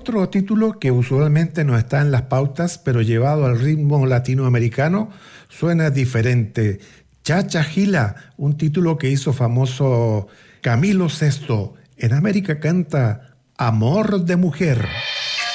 Otro título que usualmente no está en las pautas, pero llevado al ritmo latinoamericano, suena diferente. Cha Cha Gila, un título que hizo famoso Camilo VI. En América canta Amor de Mujer.